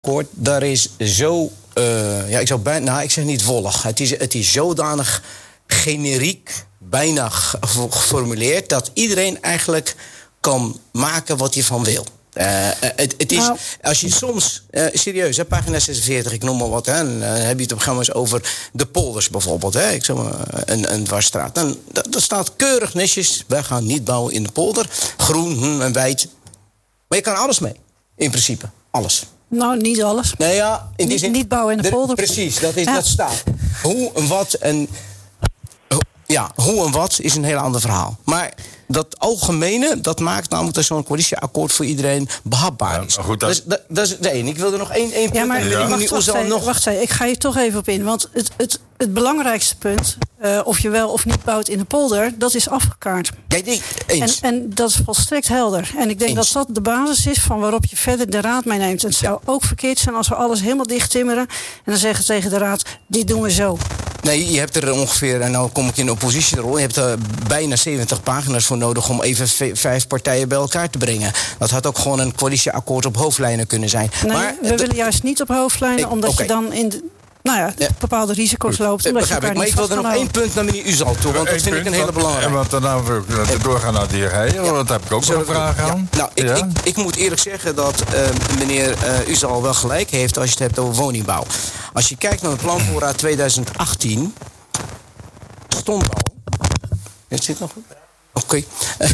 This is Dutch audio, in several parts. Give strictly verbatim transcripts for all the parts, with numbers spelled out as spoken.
coalitieakkoord, daar is zo, uh, ja, ik zou bijna, nou, ik zeg niet wollig. Het is, het is zodanig generiek, bijna geformuleerd, dat iedereen eigenlijk kan maken wat hij van wil. Uh, het, het is, nou. Als je soms, uh, serieus, hè, pagina zesenveertig, ik noem maar wat, hè, en, uh, heb je het op een gegeven moment over de polders bijvoorbeeld, hè, ik zeg maar, een, een dwarsstraat. Dan dat, dat staat keurig netjes, wij gaan niet bouwen in de polder, groen hm, en wijd. Maar je kan alles mee, in principe, alles. Nou, niet alles. Nee, ja, in die niet, zin, niet bouwen in de polder. Precies, dat, is, ja. dat staat. Hoe en wat en... Ja, hoe en wat is een heel ander verhaal. Maar dat algemene, dat maakt namelijk dat zo'n coalitieakkoord voor iedereen behapbaar is. Ja, goed, dat... Dat, is dat, dat is de één. Ik wil er nog één, één punt... Ja, maar ja. wacht, wacht, wacht, nog... wacht even, ik ga je toch even op in. Want het, het, het belangrijkste punt, uh, of je wel of niet bouwt in de polder, dat is afgekaart. Ja, nee, eens. En, en dat is volstrekt helder. En ik denk eens. dat dat de basis is van waarop je verder de raad meeneemt. En het zou ook verkeerd zijn als we alles helemaal dicht timmeren en dan zeggen tegen de raad, dit doen we zo. Nee, je hebt er ongeveer, en nou kom ik in de oppositierol, je hebt er bijna zeventig pagina's voor nodig om even v- vijf partijen bij elkaar te brengen. Dat had ook gewoon een coalitieakkoord op hoofdlijnen kunnen zijn. Nee, maar we willen juist niet op hoofdlijnen, ik, omdat okay. je dan in de, nou ja, ja. bepaalde risico's Goed. loopt. Omdat Begrijp je ik, maar ik wil er nog één punt naar meneer Uzal toe, want dat vind ik een hele belangrijke. En want daarna wil ik doorgaan naar de heer Heijer, want daar heb ik ook nog een vraag aan. Ja. Nou, ik, ja? ik, ik moet eerlijk zeggen dat uh, meneer uh, Uzal wel gelijk heeft als je het hebt over woningbouw. Als je kijkt naar het planvoorraad tweeduizend achttien... stond al. Het zit nog goed? Oké.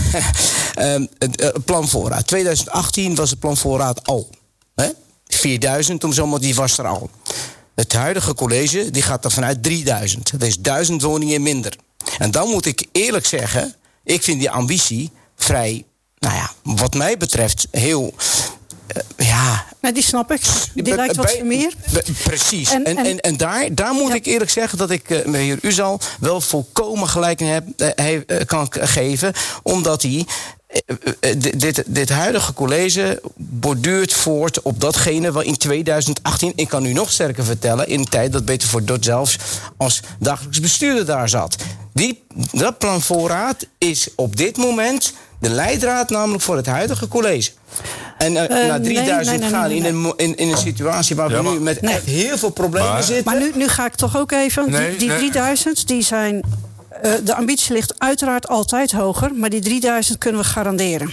Okay. um, het uh, planvoorraad. tweeduizend achttien was het planvoorraad al. Hè? vierduizend, om zomaar, die was er al. Het huidige college die gaat er vanuit drieduizend. Dat is duizend woningen minder. En dan moet ik eerlijk zeggen, ik vind die ambitie vrij, nou ja, wat mij betreft heel... Uh, ja. Nou, die snap ik. Die lijkt wat bij, meer. Bij, precies. En, en, en, en daar, daar moet ja. ik eerlijk zeggen dat ik uh, meneer Uzal wel volkomen gelijk heb, uh, he, uh, kan geven. Omdat hij uh, uh, dit, dit huidige college borduurt voort op datgene wat in tweeduizend achttien... ik kan u nog sterker vertellen, in de tijd dat Beter voor Dort zelfs als dagelijks bestuurder daar zat. Die, dat planvoorraad is op dit moment de leidraad namelijk voor het huidige college. En uh, uh, naar drieduizend nee, nee, gaan nee, nee, nee. In, een, in, in een situatie waar we ja, maar, nu met nee. echt heel veel problemen maar, zitten. Maar nu, nu ga ik toch ook even... Nee, die die nee. drieduizend, die zijn... Uh, de ambitie ligt uiteraard altijd hoger, maar die drieduizend kunnen we garanderen.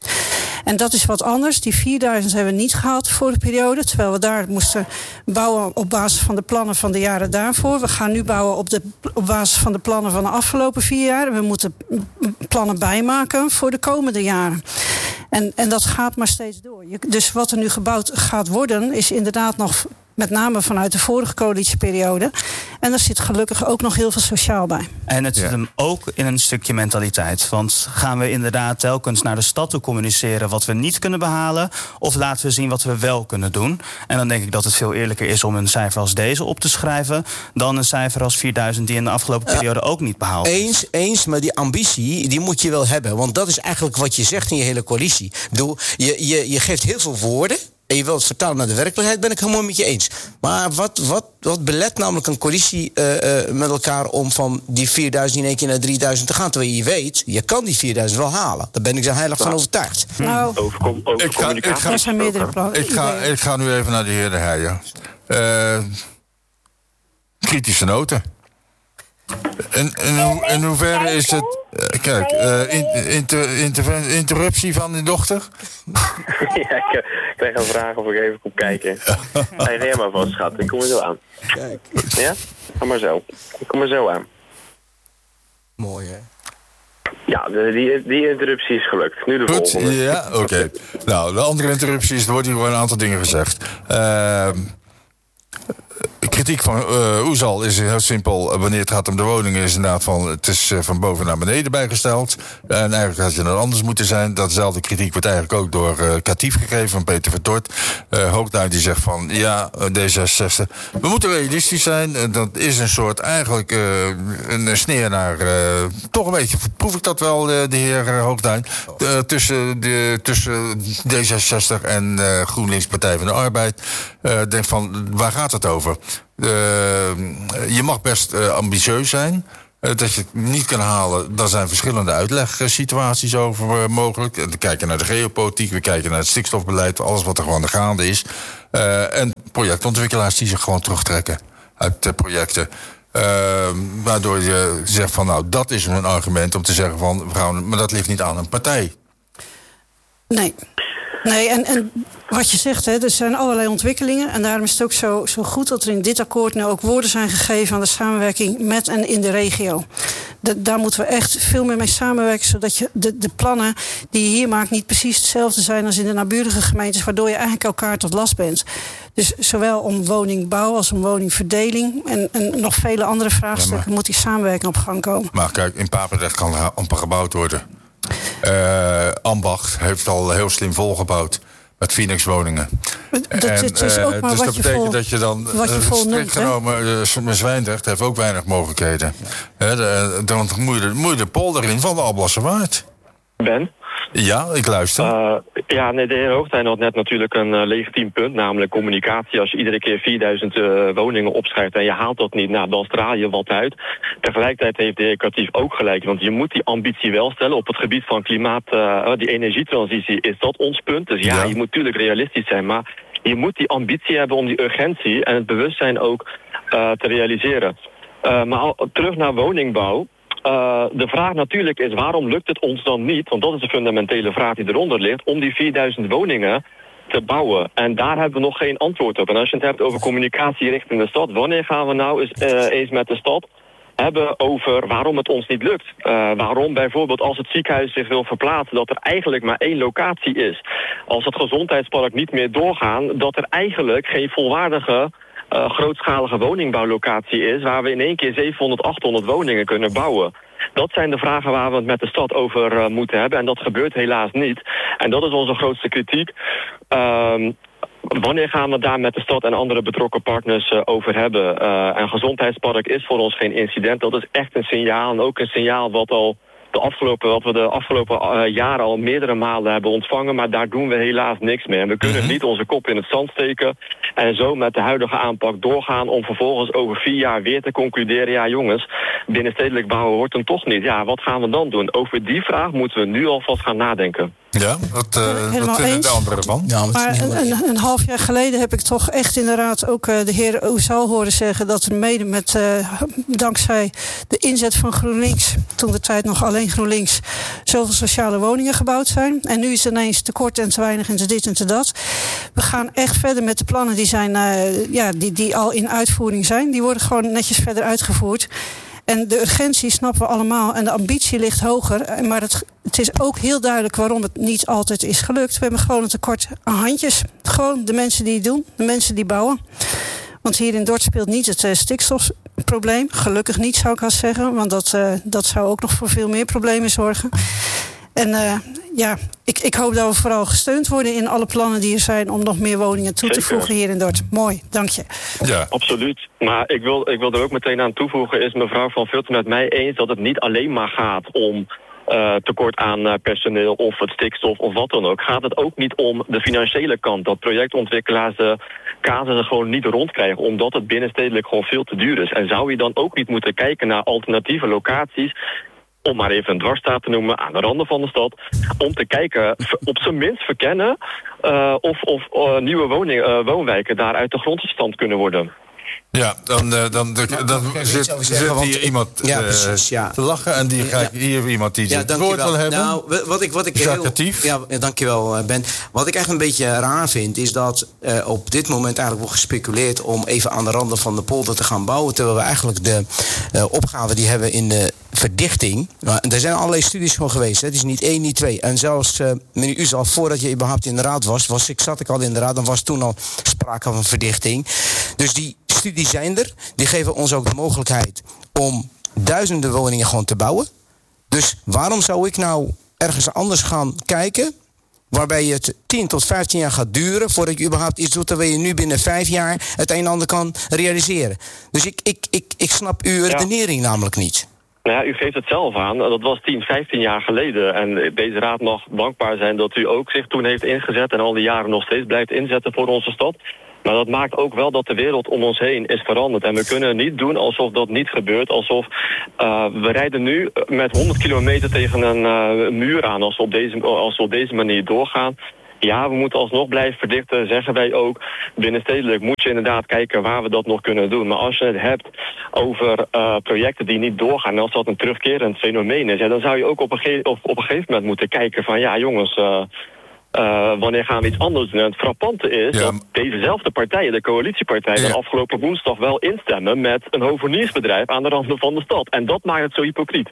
En dat is wat anders. Die vierduizend hebben we niet gehaald voor de periode, terwijl we daar moesten bouwen op basis van de plannen van de jaren daarvoor. We gaan nu bouwen op, de, op basis van de plannen van de afgelopen vier jaar. We moeten plannen bijmaken voor de komende jaren. En, en dat gaat maar steeds door. Je, dus wat er nu gebouwd gaat worden, is inderdaad nog met name vanuit de vorige coalitieperiode. En er zit gelukkig ook nog heel veel sociaal bij. En het zit ja. hem ook in een stukje mentaliteit. Want gaan we inderdaad telkens naar de stad toe communiceren wat we niet kunnen behalen, of laten we zien wat we wel kunnen doen? En dan denk ik dat het veel eerlijker is om een cijfer als deze op te schrijven dan een cijfer als vierduizend die in de afgelopen periode uh, ook niet behaald is. Eens, eens, maar die ambitie die moet je wel hebben. Want dat is eigenlijk wat je zegt in je hele coalitie. Ik bedoel, je, je, je geeft heel veel woorden en je wilt het vertalen naar de werkelijkheid, ben ik helemaal met je eens. Maar wat, wat, wat belet namelijk een coalitie uh, uh, met elkaar om van die vierduizend in één keer naar drieduizend te gaan? Terwijl je weet, je kan die vierduizend wel halen. Daar ben ik zo heilig van overtuigd. Nou, over, over ik ga, ik ga, er zijn meerdere plannen. Ik ga, ik ga nu even naar de heer De Heijer. Uh, kritische noten. In, in, in hoeverre is het... Uh, kijk, uh, in, inter, inter, interruptie van de dochter? Ja, ik krijg een vraag of ik even kom kijken. Hey, neem maar vast, schat. Ik kom er zo aan. Kijk. Ja? Ga maar zo. Ik kom er zo aan. Mooi, hè? Ja, de, die, die interruptie is gelukt. Nu de Goed, volgende. ja, oké. Okay. Nou, de andere interruptie is, er wordt hier gewoon een aantal dingen gezegd. Uh, kritiek van uh, Uzal is heel simpel. Wanneer het gaat om de woningen is inderdaad van... het is uh, van boven naar beneden bijgesteld. En eigenlijk had je het anders moeten zijn. Datzelfde kritiek wordt eigenlijk ook door uh, Katief gegeven van Peter Verdort. Uh, Hoogduin die zegt van... ja, D zesenzestig. We moeten realistisch zijn. Uh, dat is een soort eigenlijk uh, een sneer naar... Uh, toch een beetje, proef ik dat wel, uh, de heer uh, Hoogduin. Uh, tussen, de, tussen D zesenzestig en uh, GroenLinks Partij van de Arbeid. Uh, denk van, waar gaat het over? Uh, je mag best uh, ambitieus zijn. Uh, dat je het niet kan halen, daar zijn verschillende uitlegsituaties over uh, mogelijk. We kijken naar de geopolitiek, we kijken naar het stikstofbeleid, alles wat er gewoon gaande is. Uh, en projectontwikkelaars die zich gewoon terugtrekken uit de projecten. Uh, waardoor je zegt van nou, dat is een argument om te zeggen van, we gaan, maar dat ligt niet aan een partij. Nee. Nee, en, en wat je zegt, hè, er zijn allerlei ontwikkelingen. En daarom is het ook zo, zo goed dat er in dit akkoord nu ook woorden zijn gegeven aan de samenwerking met en in de regio. De, daar moeten we echt veel meer mee samenwerken, zodat je de, de plannen die je hier maakt niet precies hetzelfde zijn als in de naburige gemeentes, waardoor je eigenlijk elkaar tot last bent. Dus zowel om woningbouw als om woningverdeling en, en nog vele andere vraagstukken ja, maar, moet die samenwerking op gang komen. Maar kijk, in Papendrecht kan er amper gebouwd worden. Uh, Ambacht heeft al heel slim volgebouwd met Phoenix woningen. Dat, en, het is ook maar dus wat dat je betekent vol, dat je dan wat je vol strikt noemt, genomen, uh, Zwijndrecht heeft ook weinig mogelijkheden. Ja. He, de, dan moet je, moet je de polder in van de Alblasserwaard. Ben? Ja, ik luister. Uh, ja, nee, de heer Hoogtijn had net natuurlijk een uh, legitiem punt, namelijk communicatie. Als je iedere keer vierduizend uh, woningen opschrijft en je haalt dat niet, nou, dan straal je wat uit. Tegelijkertijd heeft de heer Katief ook gelijk, want je moet die ambitie wel stellen. Op het gebied van klimaat, uh, die energietransitie, is dat ons punt. Dus ja, ja, je moet natuurlijk realistisch zijn, maar je moet die ambitie hebben om die urgentie en het bewustzijn ook uh, te realiseren. Uh, maar al, terug naar woningbouw. Uh, de vraag natuurlijk is, waarom lukt het ons dan niet, want dat is de fundamentele vraag die eronder ligt, om die vierduizend woningen te bouwen. En daar hebben we nog geen antwoord op. En als je het hebt over communicatie richting de stad, wanneer gaan we nou eens, uh, eens met de stad hebben over waarom het ons niet lukt? Uh, waarom bijvoorbeeld als het ziekenhuis zich wil verplaatsen, dat er eigenlijk maar één locatie is. Als het gezondheidspark niet meer doorgaan, dat er eigenlijk geen volwaardige Uh, grootschalige woningbouwlocatie is, waar we in één keer zevenhonderd, achthonderd woningen kunnen bouwen. Dat zijn de vragen waar we het met de stad over uh, moeten hebben. En dat gebeurt helaas niet. En dat is onze grootste kritiek. Uh, wanneer gaan we daar met de stad en andere betrokken partners uh, over hebben? Uh, en gezondheidspark is voor ons geen incident. Dat is echt een signaal. En ook een signaal wat al de afgelopen, wat we de afgelopen uh, jaren al meerdere malen hebben ontvangen, maar daar doen we helaas niks mee. En we kunnen niet onze kop in het zand steken en zo met de huidige aanpak doorgaan om vervolgens over vier jaar weer te concluderen, ja jongens, binnenstedelijk bouwen wordt hem toch niet. Ja, wat gaan we dan doen? Over die vraag moeten we nu alvast gaan nadenken. Ja, wat, uh, wat vinden de anderen ervan? Ja, maar een, een, een half jaar geleden heb ik toch echt in de raad ook uh, de heer Oezal horen zeggen dat er mede met, uh, dankzij de inzet van GroenLinks, toen de tijd nog alleen GroenLinks, zoveel sociale woningen gebouwd zijn. En nu is het ineens te kort en te weinig en te dit en te dat. We gaan echt verder met de plannen die, zijn, uh, ja, die, die al in uitvoering zijn. Die worden gewoon netjes verder uitgevoerd. En de urgentie snappen we allemaal en de ambitie ligt hoger. Maar het, het is ook heel duidelijk waarom het niet altijd is gelukt. We hebben gewoon een tekort aan handjes. Gewoon de mensen die het doen, de mensen die bouwen. Want hier in Dordt speelt niet het uh, stikstofprobleem. Gelukkig niet, zou ik wel zeggen. Want dat, uh, dat zou ook nog voor veel meer problemen zorgen. En uh, ja, ik, ik hoop dat we vooral gesteund worden in alle plannen die er zijn om nog meer woningen toe te Zeker. voegen hier in Dordt. Mooi, dank je. Ja, absoluut. Maar ik wil, ik wil er ook meteen aan toevoegen, is mevrouw Van Vilten met mij eens dat het niet alleen maar gaat om Uh, tekort aan uh, personeel of het stikstof of wat dan ook. Gaat het ook niet om de financiële kant, dat projectontwikkelaars de casussen gewoon niet rondkrijgen, omdat het binnenstedelijk gewoon veel te duur is. En zou je dan ook niet moeten kijken naar alternatieve locaties, om maar even een dwarsstraat te noemen, aan de randen van de stad, om te kijken, op zijn minst verkennen uh, of, of uh, nieuwe woning, uh, woonwijken daar uit de grondstand kunnen worden. Ja, dan, uh, dan, dan, dan, dan zit, zeggen, zit hier want, iemand ja, uh, precies, ja. te lachen en die ga ik, hier iemand die ja, het woord wil hebben. Nou, wat ik, wat ik heel, ja, dankjewel Ben. Wat ik echt een beetje raar vind, is dat uh, op dit moment eigenlijk wordt gespeculeerd om even aan de randen van de polder te gaan bouwen, terwijl we eigenlijk de uh, opgave die hebben in de verdichting. Nou, er zijn allerlei studies van geweest. Hè. Het is niet één, niet twee. En zelfs, uh, meneer Uzal, voordat je überhaupt in de raad was, was ik, zat ik al in de raad, dan was toen al sprake van verdichting. Dus die studies zijn er. Die geven ons ook de mogelijkheid om duizenden woningen gewoon te bouwen. Dus waarom zou ik nou ergens anders gaan kijken, waarbij het tien tot vijftien jaar gaat duren voordat je überhaupt iets doet, terwijl je nu binnen vijf jaar het een en ander kan realiseren. Dus ik, ik, ik, ik snap uw redenering ja. namelijk niet. Nou ja, u geeft het zelf aan. Dat was tien, vijftien jaar geleden. En deze raad mag dankbaar zijn dat u ook zich toen heeft ingezet en al die jaren nog steeds blijft inzetten voor onze stad. Maar dat maakt ook wel dat de wereld om ons heen is veranderd. En we kunnen niet doen alsof dat niet gebeurt. Alsof uh, we rijden nu met honderd kilometer tegen een uh, muur aan als we, op deze, als we op deze manier doorgaan. Ja, we moeten alsnog blijven verdichten, zeggen wij ook. Binnenstedelijk moet je inderdaad kijken waar we dat nog kunnen doen. Maar als je het hebt over uh, projecten die niet doorgaan, en als dat een terugkerend fenomeen is, ja, dan zou je ook op een, ge- op, op een gegeven moment moeten kijken van, ja jongens, uh, uh, wanneer gaan we iets anders doen? En het frappante is Ja. dat dezezelfde partijen, de coalitiepartijen, Ja. de afgelopen woensdag wel instemmen met een hoveniersbedrijf aan de randen van de stad. En dat maakt het zo hypocriet.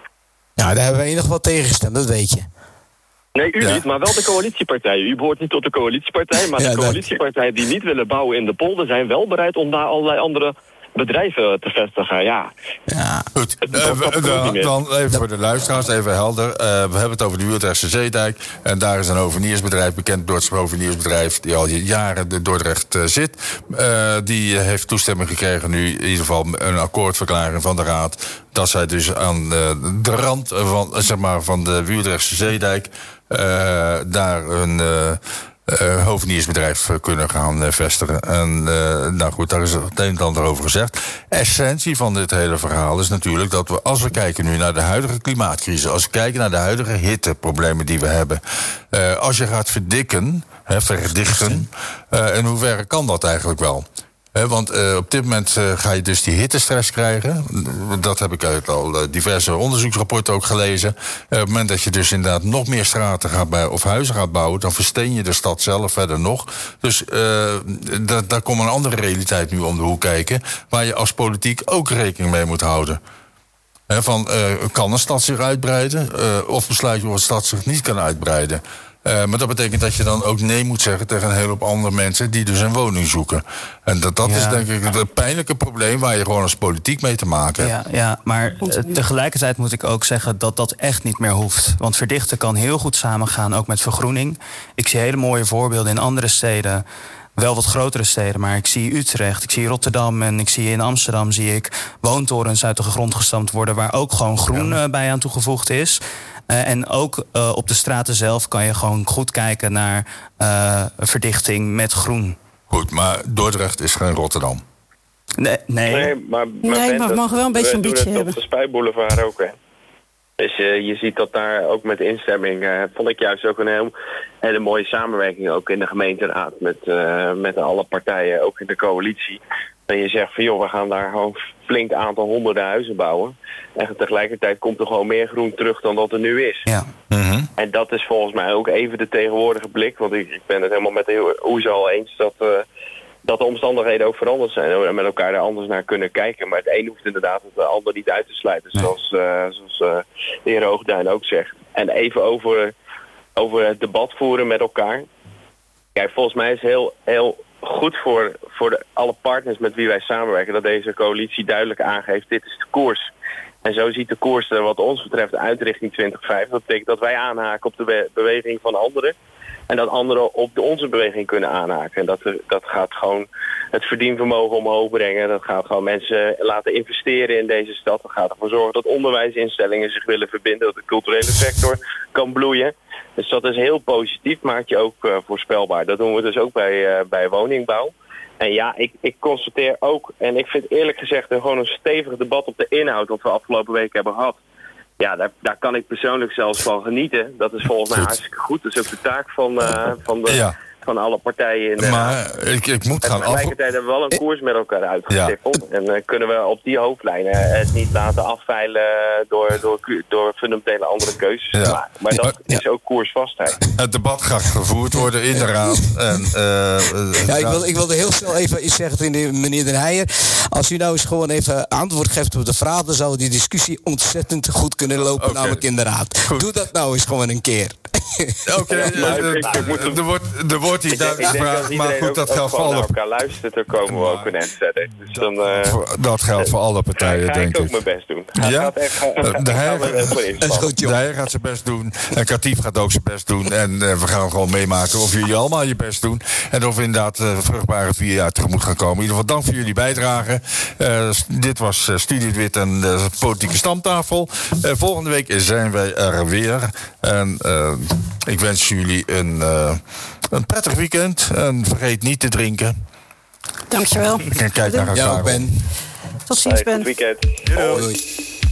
Nou, daar hebben wij nog wat tegen gestemd, dat weet je. Nee, u Ja. niet, maar wel de coalitiepartijen. U behoort niet tot de coalitiepartij, maar Ja, de dat- coalitiepartijen die niet willen bouwen in de polder zijn wel bereid om daar allerlei andere bedrijven te vestigen. Ja, Ja. Goed, Het- eh, dat- dat we- kan ook niet meer. dan even voor de luisteraars, even helder. Uh, we hebben het over de Wieldrechtse Zeedijk. En daar is een hoveniersbedrijf, bekend Dordtse hoveniersbedrijf, die al jaren in Dordrecht uh, zit. Uh, die heeft toestemming gekregen nu, in ieder geval een akkoordverklaring van de Raad, dat zij dus aan uh, de rand van, zeg maar, van de Wieldrechtse Zeedijk uh, daar een Uh, Uh, hoveniersbedrijf uh, kunnen gaan uh, vestigen. En uh, nou goed, daar is het een en ander over gezegd. Essentie van dit hele verhaal is natuurlijk dat we, als we kijken nu naar de huidige klimaatcrisis, als we kijken naar de huidige hitteproblemen die we hebben, uh, als je gaat verdikken, hè, verdichten, uh, in hoeverre kan dat eigenlijk wel? He, want uh, op dit moment uh, ga je dus die hittestress krijgen. Dat heb ik uit al uh, diverse onderzoeksrapporten ook gelezen. Uh, op het moment dat je dus inderdaad nog meer straten gaat bij, of huizen gaat bouwen, dan versteen je de stad zelf verder nog. Dus uh, da- daar komt een andere realiteit nu om de hoek kijken, waar je als politiek ook rekening mee moet houden. He, van, uh, kan een stad zich uitbreiden? Uh, of besluit je of een stad zich niet kan uitbreiden? Uh, maar dat betekent dat je dan ook nee moet zeggen tegen een hele hoop andere mensen die dus een woning zoeken. En dat, dat Ja. is denk ik het pijnlijke probleem waar je gewoon als politiek mee te maken hebt. Ja, ja, maar uh, tegelijkertijd moet ik ook zeggen dat dat echt niet meer hoeft. Want verdichten kan heel goed samengaan, ook met vergroening. Ik zie hele mooie voorbeelden in andere steden. Wel wat grotere steden, maar ik zie Utrecht, ik zie Rotterdam en ik zie in Amsterdam zie ik woontorens uit de grond gestampt worden waar ook gewoon groen uh, bij aan toegevoegd is. Uh, en ook uh, op de straten zelf kan je gewoon goed kijken naar uh, verdichting met groen. Goed, maar Dordrecht is geen Rotterdam. Nee, nee. Nee, maar, maar, Nee, Ben, maar we dat- mogen wel een beetje we ambitie doen het hebben. op de Spuitboulevard ook, hè. Dus uh, je ziet dat daar ook met instemming, uh, vond ik juist ook een heel, hele mooie samenwerking ook in de gemeenteraad met, uh, met alle partijen, ook in de coalitie. En je zegt van joh, we gaan daar gewoon flink aantal honderden huizen bouwen. En tegelijkertijd komt er gewoon meer groen terug dan dat er nu is. Ja. Mm-hmm. En dat is volgens mij ook even de tegenwoordige blik. Want ik, ik ben het helemaal met de Oeze al eens dat, uh, dat de omstandigheden ook veranderd zijn. En we met elkaar daar anders naar kunnen kijken. Maar het een hoeft inderdaad het ander niet uit te sluiten. Nee. Zoals, uh, zoals uh, de heer Hoogduin ook zegt. En even over, over het debat voeren met elkaar. Kijk, volgens mij is het heel, heel goed voor, voor de, alle partners met wie wij samenwerken dat deze coalitie duidelijk aangeeft, dit is de koers. En zo ziet de koers er wat ons betreft uit richting twintig vijftig. Dat betekent dat wij aanhaken op de be- beweging van anderen. En dat anderen op de onze beweging kunnen aanhaken. En dat, dat gaat gewoon het verdienvermogen omhoog brengen. Dat gaat gewoon mensen laten investeren in deze stad. Dat gaat ervoor zorgen dat onderwijsinstellingen zich willen verbinden. Dat de culturele sector kan bloeien. Dus dat is heel positief, maakt je ook uh, voorspelbaar. Dat doen we dus ook bij, uh, bij woningbouw. En ja, ik, ik constateer ook, en ik vind eerlijk gezegd er gewoon een stevig debat op de inhoud wat we afgelopen week hebben gehad. Ja, daar, daar kan ik persoonlijk zelfs van genieten. Dat is volgens mij Goed. hartstikke goed. Dat is ook de taak van, uh, van, de, Ja. van alle partijen in de Maar ik, ik moet En gaan af. tegelijkertijd hebben we wel een koers met elkaar uitgestippeld. En uh, kunnen we op die hoofdlijnen het niet laten afveilen door, door, door fundamentele andere keuzes. Ja. Maar, maar dat Ja. is ook koersvastheid. Het debat gaat gevoerd worden in de raad. En, uh, Ja, ik, wil, ik wilde heel snel even iets zeggen tegen meneer Den Heijer. Als u nou eens gewoon even antwoord geeft op de vraag, dan zou die discussie ontzettend goed kunnen lopen, Oké. namelijk in de raad. Goed. Doe dat nou eens gewoon een keer. Oké, Ja, maar eh, ik- ik moet- eh, er wordt, er wordt hier Ik denk, duidelijk ik denk dat gevraagd, maar iedereen goed, ook, dat ook geldt voor gewoon naar alle, elkaar luistert. Dan komen we ook een eind verder. Dus dan uh, voor- dat geldt voor alle ga, partijen, ga denk ik ook ik. mijn best doen. Ga, Ja? gaat echt, ga, Eh, ga, de gaan her- we er voor Dat is inspannen. goed, De joh. Heijer gaat zijn best doen. En Katief gaat ook zijn best doen. En uh, we gaan gewoon meemaken of jullie allemaal je best doen. En of we inderdaad uh, vruchtbare vier jaar tegemoet gaan komen. In ieder geval dank voor jullie bijdrage. Uh, dit was uh, Studie Wit en de Politieke Stamtafel. Uh, volgende week zijn wij er weer. En uh, ik wens jullie een, uh, een prettig weekend. En vergeet niet te drinken. Dankjewel. En kijk naar elkaar. Ja, ook Ben. Tot ziens, Hey, goed Ben. weekend. Doei.